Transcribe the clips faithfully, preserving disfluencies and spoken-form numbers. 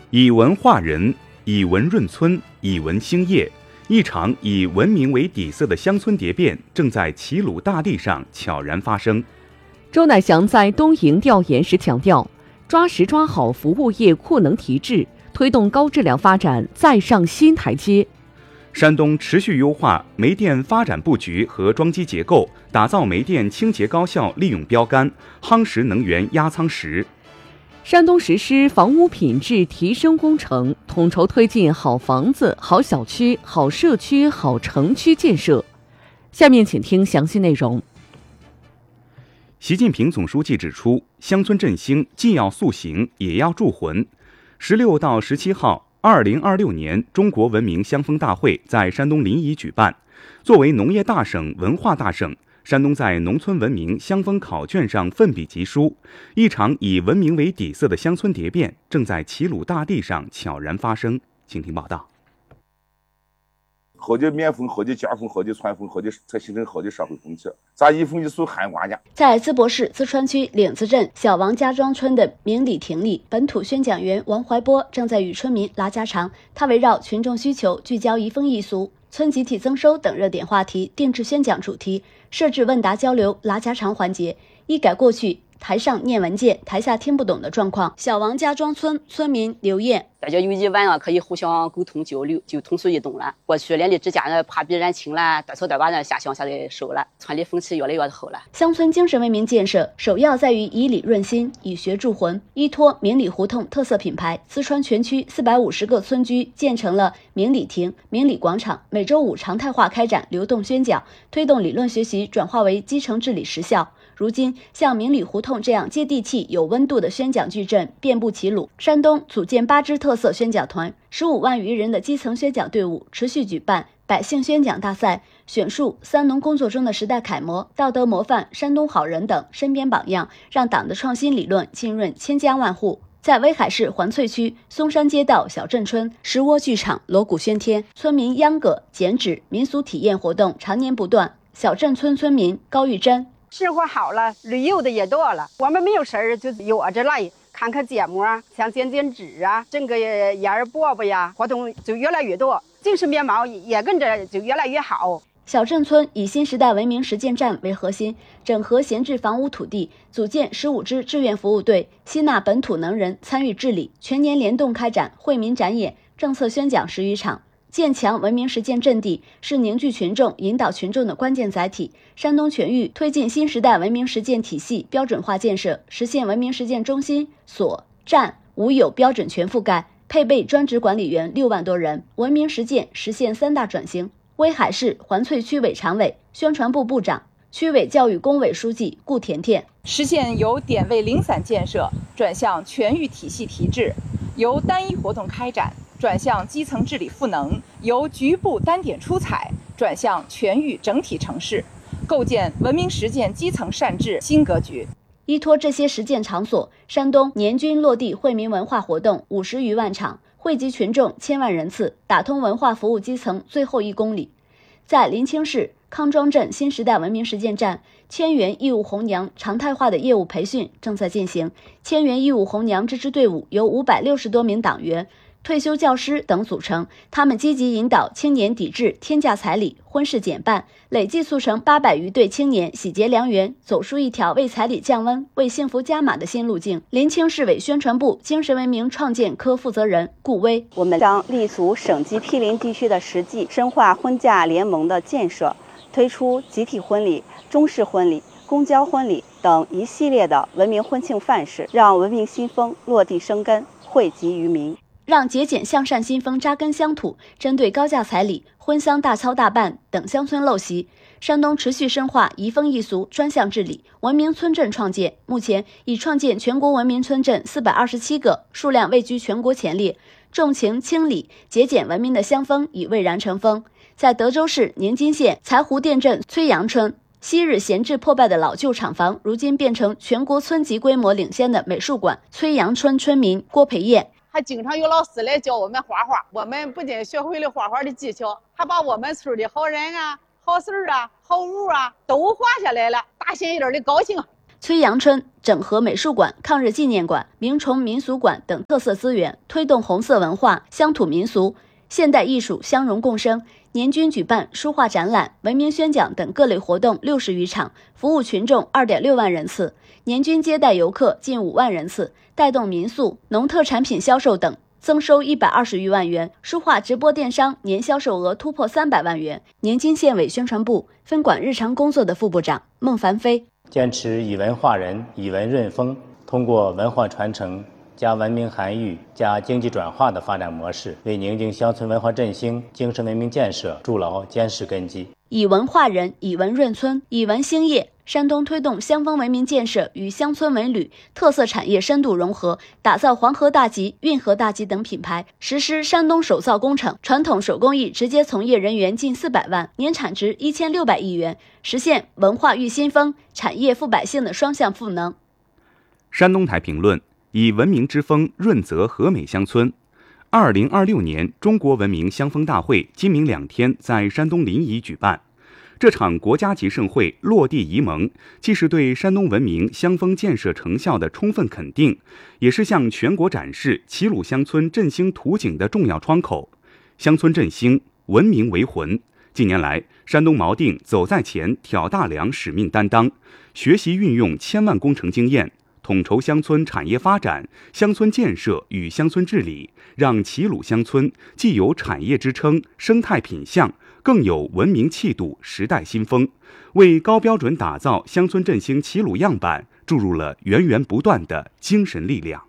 以文化人，以文润村，以文兴业。一场以文明为底色的乡村蝶变正在齐鲁大地上悄然发生。 周乃祥在东营调研时强调，抓实抓好服务业库能提质，推动高质量发展再上新台阶。 山东持续优化煤电发展布局和装机结构，打造煤电清洁高效利用标杆，夯实能源压舱石。 山东实施房屋品质提升工程，统筹推进好房子、好小区、好社区、好城区建设。下面请听详细内容。 习近平总书记指出，乡村振兴既要塑形，也要铸魂。十六到十七号，二零二六年中国文明乡风大会在山东临沂举办。作为农业大省、文化大省，山东在农村文明乡风考卷上奋笔疾书，一场以文明为底色的乡村蝶变正在齐鲁大地上悄然发生。请听报道。 好的面风，好的家风，好的传风，好的才形成好的社会风气。咱一风一俗喊瓜家。 在淄博市淄川区岭子镇小王家庄村的明理亭里，本土宣讲员王怀波正在与村民拉家常。他围绕群众需求，聚焦移风易俗、村集体增收等热点话题，定制宣讲主题，设置问答交流、拉家常环节，一改过去台上念文件，台下听不懂的状况。小王家庄村村民刘艳， 大家有疑问啊，可以互相沟通交流，就通俗易懂了。过去邻里之间呢，怕比人亲了，多手多把呢，下乡下的收了，村里风气越来越好了。 乡村精神文明建设首要在于以理润心，以学铸魂。依托明理胡同特色品牌，淄川全区四百五十个村居建成了明理亭、明理广场，每周五常态化开展流动宣讲，推动理论学习转化为基层治理实效。如今，像明理胡同这样接地气、有温度的宣讲矩阵遍布齐鲁。山东组建八支特色宣讲团，十五万余人的基层宣讲队伍持续举办百姓宣讲大赛，选述三农工作中的时代楷模、道德模范、山东好人等身边榜样，让党的创新理论浸润千家万户。在威海市环翠区松山街道小镇村石窝剧场锣鼓喧天，村民秧歌、剪纸、民俗体验活动常年不断。小镇村村民高玉珍， 生活好了，旅游的也多了。我们没有事儿就约着来看看节目啊，像剪剪纸啊，整个烟儿饽饽呀，活动就越来越多，精神面貌也跟着就越来越好。 小镇村以新时代文明实践站为核心，整合闲置房屋土地，组建十五支志愿服务队，吸纳本土能人参与治理，全年联动开展惠民展演、政策宣讲十余场。建强文明实践阵地是凝聚群众、引导群众的关键载体。山东全域推进新时代文明实践体系标准化建设，实现文明实践中心、所、站、无有标准全覆盖，配备专职管理员六万多人。文明实践实现三大转型。威海市环翠区委常委、宣传部部长、区委教育工委书记顾甜甜， 实现由点位零散建设转向全域体系提质，由单一活动开展转向基层治理赋能，由局部单点出彩转向全域整体城市，构建文明实践基层善治新格局。 依托这些实践场所，山东年均落地惠民文化活动五十余万场，惠及群众千万人次，打通文化服务基层最后一公里。在临清市康庄镇新时代文明实践站，千源义务红娘常态化的业务培训正在进行。千源义务红娘这支队伍由五百六十多名党员、退休教师等组成，他们积极引导青年抵制天价彩礼、婚事减半，累计促成八百余对青年喜结良缘，走出一条为彩礼降温、为幸福加码的新路径。临清市委宣传部精神文明创建科负责人顾威， 我们将立足省级毗邻地区的实际，深化婚嫁联盟的建设，推出集体婚礼、中式婚礼、公交婚礼等一系列的文明婚庆范式，让文明新风落地生根，惠及于民。 让节俭向善新风扎根乡土，针对高价彩礼、婚丧大操大办等乡村陋习，山东持续深化移风易俗专项治理，文明村镇创建，目前已创建全国文明村镇四百二十七个，数量位居全国前列。重情轻礼、节俭文明的乡风已蔚然成风。在德州市宁津县柴湖店镇崔杨村，昔日闲置破败的老旧厂房，如今变成全国村级规模领先的美术馆。崔杨村村民郭培燕， 还经常有老师来教我们画画，我们不仅学会了画画的技巧，还把我们村的好人啊、好事啊、好物啊都画下来了，大心有点的高兴。 崔阳春整合美术馆、抗日纪念馆、明崇民俗馆等特色资源，推动红色文化、乡土民俗、现代艺术相融共生。年均举办书画展览、文明宣讲等各类活动六十余场，服务群众二点六万人次，年均接待游客近五万人次，带动民宿、农特产品销售等增收一百二十余万元。书画直播电商年销售额突破三百万元。年津县委宣传部分管日常工作的副部长孟凡飞， 坚持以文化人、以文润风，通过文化传承加文明涵育加经济转化的发展模式，为宁津乡村文化振兴、精神文明建设筑牢坚实根基。 以文化人，以文润村，以文兴业。山东推动乡风文明建设与乡村文旅特色产业深度融合，打造黄河大集、运河大集等品牌，实施山东首造工程，传统手工艺直接从业人员近四百万，年产值一千六百亿元，实现文化育新风、产业富百姓的双向赋能。 山东台评论：以文明之风润泽和美乡村。二零二六年中国文明乡风大会今明两天在山东临沂举办。这场国家级盛会落地沂蒙，既是对山东文明乡风建设成效的充分肯定，也是向全国展示齐鲁乡村振兴图景的重要窗口。乡村振兴，文明为魂。近年来，山东锚定走在前、挑大梁使命担当，学习运用千万工程经验，统筹乡村产业发展、乡村建设与乡村治理，让齐鲁乡村既有产业支撑、生态品相，更有文明气度、时代新风，为高标准打造乡村振兴齐鲁样板注入了源源不断的精神力量。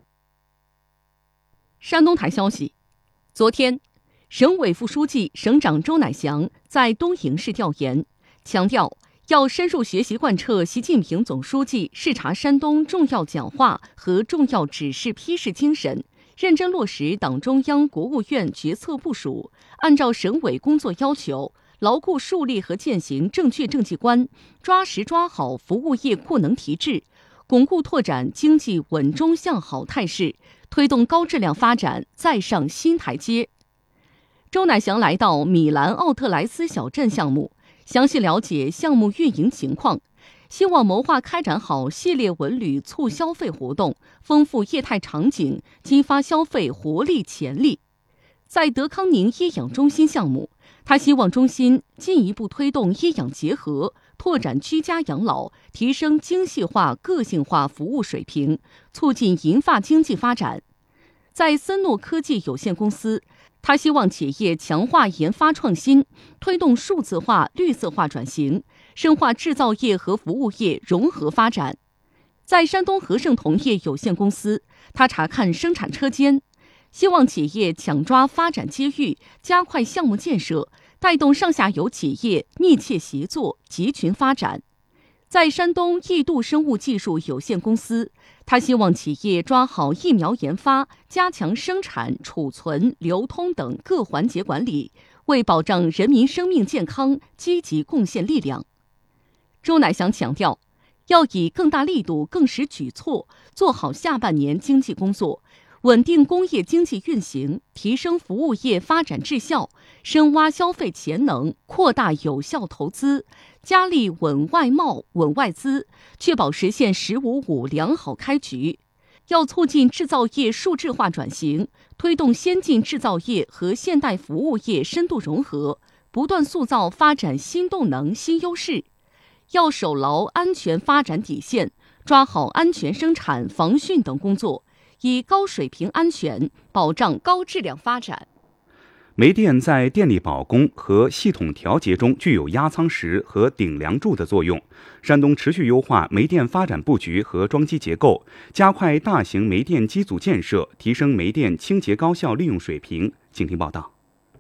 山东台消息，昨天，省委副书记、省长周乃祥在东营市调研，强调要深入学习贯彻习近平总书记视察山东重要讲话和重要指示批示精神，认真落实党中央、国务院决策部署，按照省委工作要求，牢固树立和践行正确政绩观，抓实抓好服务业扩能提质，巩固拓展经济稳中向好态势，推动高质量发展再上新台阶。周乃祥来到米兰奥特莱斯小镇项目，详细了解项目运营情况，希望谋划开展好系列文旅促消费活动，丰富业态场景，激发消费活力潜力。在德康宁医养中心项目，他希望中心进一步推动医养结合，拓展居家养老，提升精细化、个性化服务水平，促进银发经济发展。在森诺科技有限公司，他希望企业强化研发创新，推动数字化、绿色化转型，深化制造业和服务业融合发展。在山东和盛铜业有限公司，他查看生产车间，希望企业抢抓发展机遇，加快项目建设，带动上下游企业密切协作，集群发展。在山东易度生物技术有限公司，他希望企业抓好疫苗研发，加强生产、储存、流通等各环节管理，为保障人民生命健康积极贡献力量。周乃祥强调，要以更大力度、更实举措，做好下半年经济工作，稳定工业经济运行，提升服务业发展质效，深挖消费潜能，扩大有效投资，加力稳外贸、稳外资，确保实现“十五五”良好开局。要促进制造业数字化转型，推动先进制造业和现代服务业深度融合，不断塑造发展新动能、新优势。要守牢安全发展底线，抓好安全生产、防汛等工作，以高水平安全保障高质量发展。 煤电在电力保供和系统调节中具有压舱石和顶梁柱的作用。山东持续优化煤电发展布局和装机结构，加快大型煤电机组建设，提升煤电清洁高效利用水平。请听报道。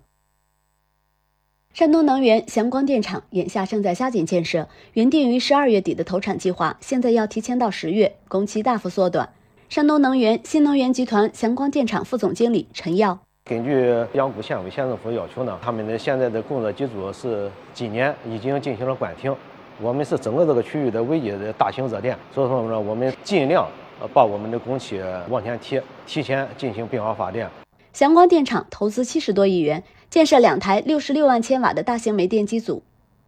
山东能源祥光电厂眼下正在加紧建设，原定于十二月底的投产计划，现在要提前到十月，工期大幅缩短。山东能源新能源集团祥光电厂副总经理陈耀。 根据阳谷县委县政府的要求呢，他们的现在的工作机组是今年已经进行了关停，我们是整个这个区域的唯一的大型热电，所以说呢，我们尽量把我们的工期往前提，提前进行并网发电。 祥光电厂投资七十多亿元，建设两台六十六万千瓦的大型煤电机组。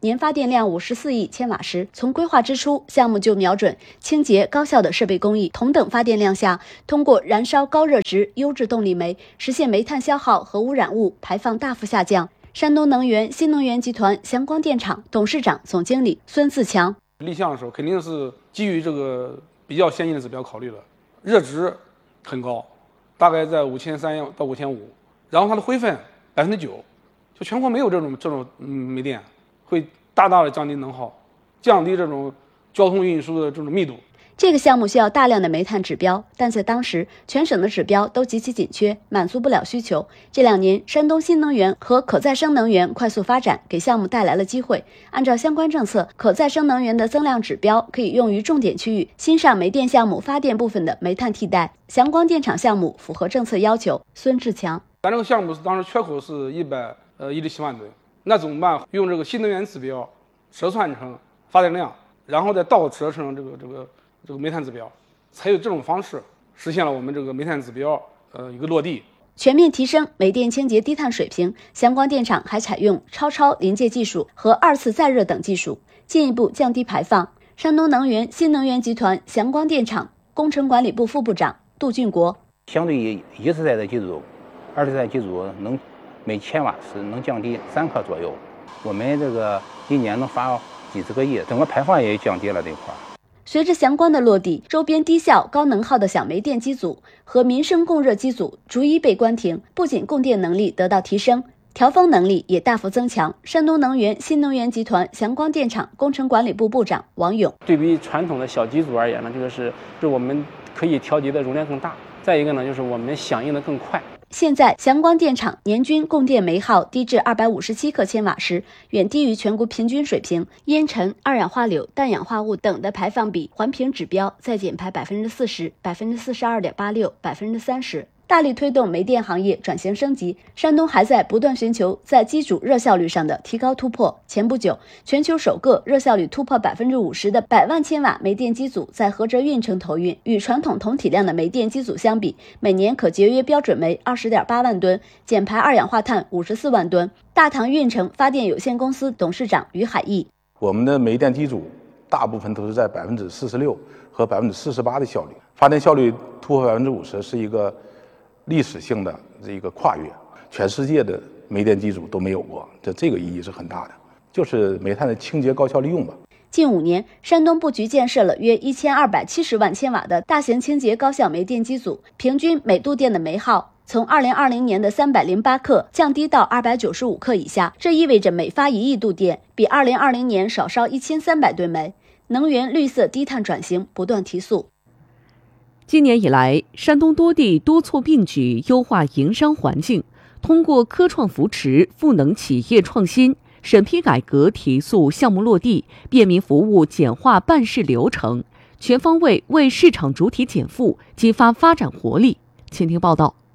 年发电量五十四亿千瓦时，从规划之初，项目就瞄准清洁高效的设备工艺，同等发电量下，通过燃烧高热值优质动力煤，实现煤炭消耗和污染物排放大幅下降。山东能源新能源集团祥光电厂董事长、总经理孙自强： 立项的时候肯定是基于这个比较先进的指标考虑的，热值很高，大概在五千三到五千五，然后它的灰分百分之九，就全国没有这种这种嗯煤电，会大大的降低能耗，降低这种交通运输的这种密度。 这个项目需要大量的煤炭指标，但在当时全省的指标都极其紧缺，满足不了需求。这两年，山东新能源和可再生能源快速发展，给项目带来了机会。按照相关政策，可再生能源的增量指标可以用于重点区域新上煤电项目发电部分的煤炭替代。祥光电厂项目符合政策要求。孙志强： 咱这个项目当时缺口是一百呃一十七万吨，那怎么办？用这个新能源指标折算成发电量，然后再倒折成这个这个。这个煤炭指标，才有这种方式实现了我们这个煤炭指标呃一个落地。 全面提升煤电清洁低碳水平，祥光电厂还采用超超临界技术和二次再热等技术，进一步降低排放。山东能源新能源集团祥光电厂工程管理部副部长杜俊国： 相对于一次再的机组，二次再机组能每千瓦时能降低三克左右，我们这个一年能发几十个亿，整个排放也降低了这块。 随着祥光的落地，周边低效高能耗的小煤电机组和民生供热机组逐一被关停，不仅供电能力得到提升，调峰能力也大幅增强。山东能源新能源集团祥光电厂工程管理部部长王勇： 对比传统的小机组而言呢，这个是是我们可以调节的容量更大，再一个呢，就是我们响应的更快。 现在祥光电厂年均供电煤耗低至二百五十七克千瓦时，远低于全国平均水平。烟尘、二氧化硫、氮氧化物等的排放比环评指标再减排百分之四十、百分之四十二点八六、百分之三十。大力推动煤电行业转型升级，山东还在不断寻求在机组热效率上的提高突破。前不久，全球首个热效率突破百分之五十的百万千瓦煤电机组在菏泽运城投运，与传统同体量的煤电机组相比，每年可节约标准煤二十点八万吨，减排二氧化碳五十四万吨。大唐运城发电有限公司董事长于海义： 我们的煤电机组大部分都是在百分之四十六和百分之四十八的效率，发电效率突破百分之五十是一个历史性的这个跨越，全世界的煤电机组都没有过，这这个意义是很大的，就是煤炭的清洁高效利用吧。 近五年，山东布局建设了约一千二百七十万千瓦的大型清洁高效煤电机组，平均每度电的煤耗从二零二零年的三百零八克降低到二百九十五克以下，这意味着每发一亿度电，比二零二零年少烧一千三百吨煤。能源绿色低碳转型不断提速。 今年以来，山东多地多措并举优化营商环境，通过科创扶持、赋能企业创新、审批改革提速项目落地，便民服务简化办事流程，全方位为市场主体减负，激发发展活力。请听报道。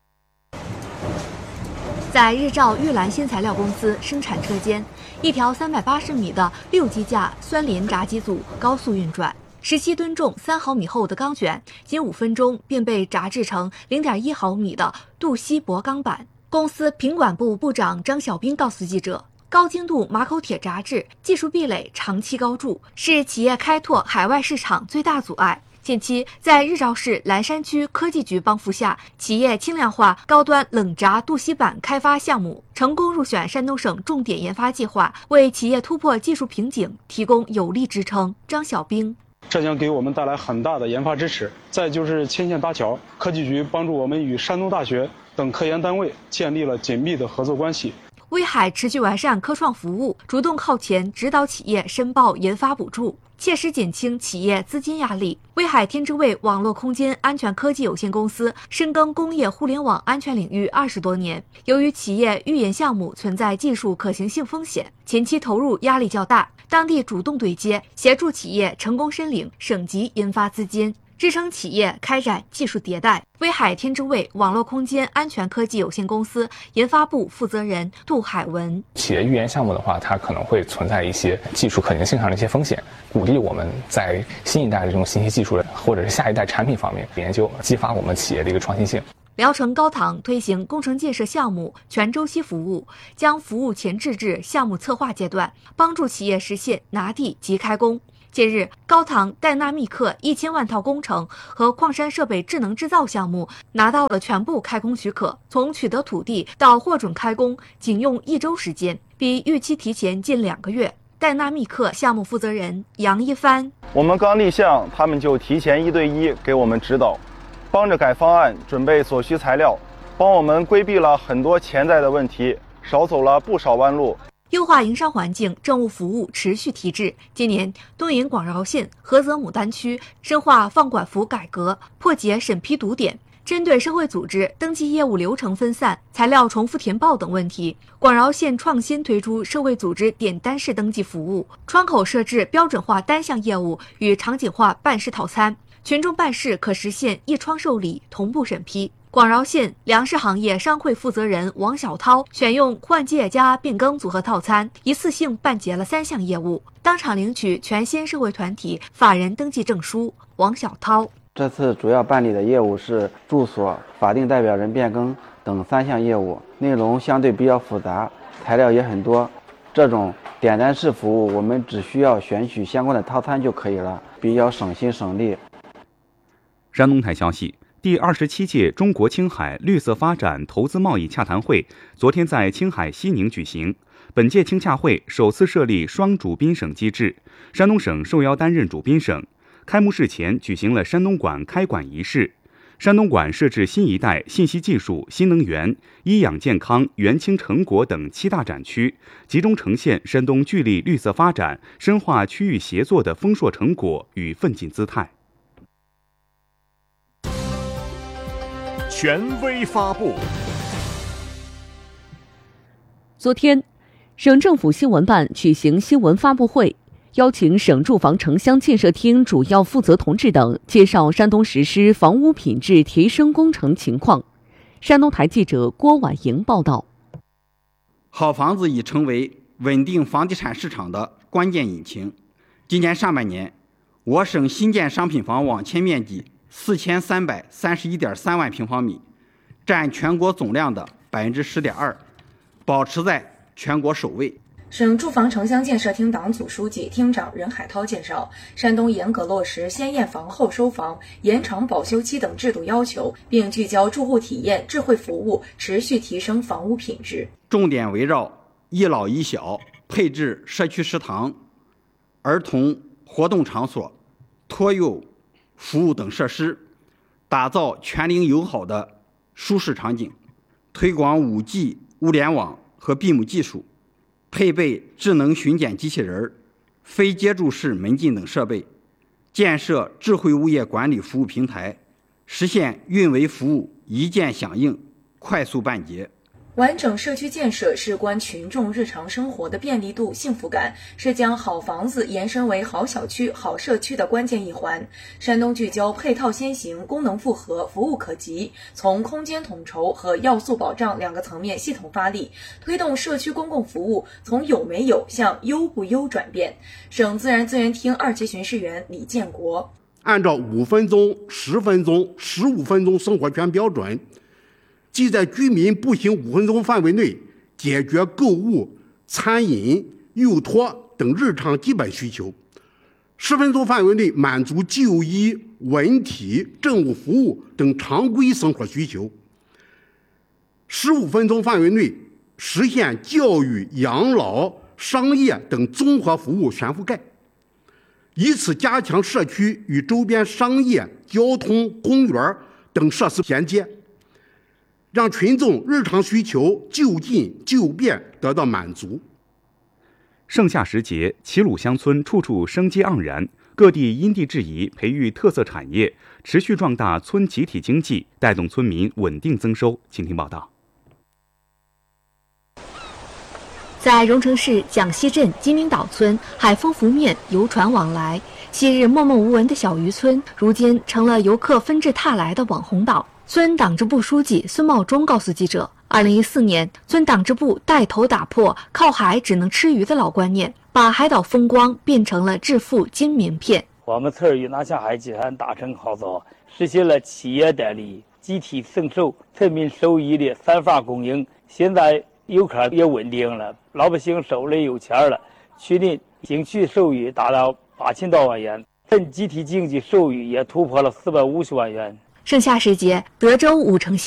在日照玉兰新材料公司生产车间，一条三百八十米的六机架酸磷炸机组高速运转。十七吨重、三毫米厚的钢卷，仅五分钟便被炸制成零点一毫米的镀锡箔钢板。公司品管部部长张小兵告诉记者，高精度马口铁炸制技术壁垒长期高筑，是企业开拓海外市场最大阻碍。近期，在日照市蓝山区科技局帮扶下，企业轻量化高端冷轧镀锡板开发项目成功入选山东省重点研发计划，为企业突破技术瓶颈提供有力支撑。张小兵。 这将给我们带来很大的研发支持。再就是牵线搭桥，科技局帮助我们与山东大学等科研单位建立了紧密的合作关系。 威海持续完善科创服务，主动靠前指导企业申报研发补助，切实减轻企业资金压力。威海天之卫网络空间安全科技有限公司深耕工业互联网安全领域二十多年，由于企业预研项目存在技术可行性风险，前期投入压力较大，当地主动对接，协助企业成功申领省级研发资金，支撑企业开展技术迭代。威海天之卫网络空间安全科技有限公司研发部负责人杜海文： 企业预研项目的话，它可能会存在一些技术可行性上的一些风险，鼓励我们在新一代的这种信息技术或者是下一代产品方面研究，激发我们企业的一个创新性。 聊城高堂推行工程建设项目全周期服务，将服务前置至项目策划阶段，帮助企业实现拿地即开工。近日，高堂戴纳密克一千万套工程和矿山设备智能制造项目拿到了全部开工许可，从取得土地到获准开工仅用一周时间，比预期提前近两个月。戴纳密克项目负责人杨一帆： 我们刚立项，他们就提前一对一给我们指导，帮着改方案，准备所需材料，帮我们规避了很多潜在的问题，少走了不少弯路。 优化营商环境，政务服务持续提质。今年，东营广饶县菏泽牡丹区深化放管服改革，破解审批堵点。针对社会组织登记业务流程分散、材料重复填报等问题，广饶县创新推出社会组织点单式登记服务，窗口设置标准化单项业务与场景化办事套餐，群众办事可实现一窗受理、同步审批。广饶县粮食行业商会负责人王小涛选用换届加变更组合套餐，一次性办结了三项业务，当场领取全县社会团体法人登记证书。王小涛： 这次主要办理的业务是住所、法定代表人变更等三项业务，内容相对比较复杂，材料也很多。这种点单式服务，我们只需要选取相关的套餐就可以了，比较省心省力。 山东台消息，第二十七届中国青海绿色发展投资贸易洽谈会昨天在青海西宁举行。本届青洽会首次设立双主宾省机制，山东省受邀担任主宾省。开幕式前举行了山东馆开馆仪式。山东馆设置新一代信息技术、新能源、医养健康、元青成果等七大展区，集中呈现山东聚力绿色发展、深化区域协作的丰硕成果与奋进姿态。 权威发布。 昨天，省政府新闻办举行新闻发布会，邀请省住房城乡建设厅主要负责同志等介绍山东实施房屋品质提升工程情况。山东台记者郭婉莹报道。 好房子已成为稳定房地产市场的关键引擎。今年上半年，我省新建商品房网签面积四千三百三十一点三万平方米，占全国总量的百分之十点二，保持在全国首位。 省住房城乡建设厅党组书记、厅长任海涛介绍，山东严格落实先验房后收房、延长保修期等制度要求，并聚焦住户体验、智慧服务，持续提升房屋品质。 重点围绕一老一小，配置社区食堂、儿童活动场所、托幼服务等设施，打造全龄友好的舒适场景，推广 五 G 物联网和 B I M 技术，配备智能巡检机器人、非接触式门禁等设备，建设智慧物业管理服务平台，实现运维服务一键响应、快速办结。 完整社区建设事关群众日常生活的便利度、幸福感，是将好房子延伸为好小区、好社区的关键一环。山东聚焦配套先行、功能复合、服务可及，从空间统筹和要素保障两个层面系统发力，推动社区公共服务从有没有向优不优转变。省自然资源厅二级巡视员李建国： 按照五分钟、十分钟、十五分钟生活圈标准，即在居民步行五分钟范围内解决购物、餐饮、幼托等日常基本需求；十分钟范围内满足就医、文体、政务服务等常规生活需求；十五分钟范围内实现教育、养老、商业等综合服务全覆盖，以此加强社区与周边商业、交通、公园等设施衔接，让群众日常需求就近就便得到满足。 盛夏时节，齐鲁乡村处处生机盎然，各地因地制宜培育特色产业，持续壮大村集体经济，带动村民稳定增收。请听报道。 在荣成市蒋溪镇金明岛村，海风拂面，游船往来。昔日默默无闻的小渔村，如今成了游客纷至沓来的网红岛。村党支部书记孙茂忠告诉记者，二零一四年，村党支部带头打破靠海只能吃鱼的老观念，把海岛风光变成了致富金名片。 我们村与拿下海集团达成合作，实现了企业代理、 集体赠售、村民受益的散发供应。现在游客也稳定了，老百姓手里有钱了，去年景区收益达到八千多万元，镇集体经济收益也突破了四百五十万元。 盛夏时节，德州五城